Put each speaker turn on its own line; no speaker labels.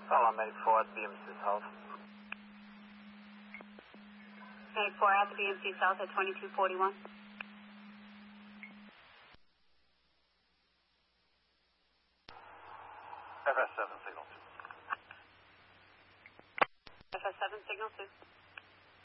Medic 4 at BMC South.
Medic 4 at the BMC South at 2241.
FS7 signal 2.
FS7 signal 2.